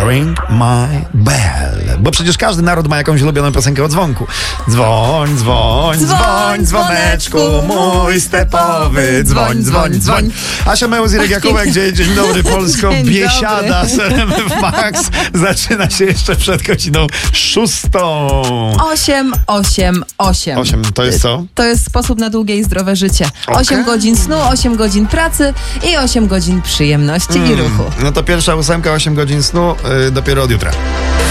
Ring my bell. Bo przecież każdy naród ma jakąś ulubioną piosenkę o dzwonku. Dzwoń, dzwoń, dzwoń, dzwoneczku mój stepowy. Dzwoń, dzwoń, dzwoń. Asia Mełz i Regiakołek, dzień dobry Polsko. Dzień Biesiada z RMF Max zaczyna się jeszcze przed godziną 6. 8, 8, 8. 8, to jest co? To jest sposób na długie i zdrowe życie. 8 godzin snu, 8 godzin pracy i 8 godzin przyjemności i ruchu. No to pierwsza 8, 8 godzin snu, dopiero od jutra.